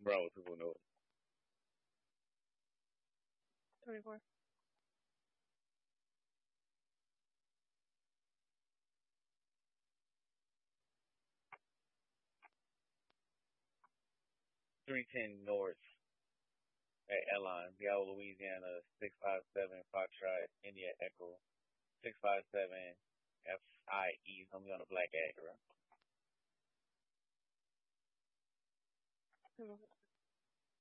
Bravo 2.0. 24. 310 North at Elon, Gallo, Louisiana, 657 Foxtrot, India Echo, 657 FIE. I'm on a black Acura.